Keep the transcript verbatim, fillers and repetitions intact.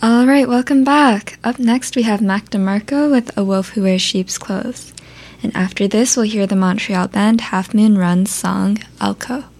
All right, welcome back. Up next, we have Mac DeMarco with A Wolf Who Wears Sheep's Clothes. And after this, we'll hear the Montreal band Half Moon Run's song, Alco.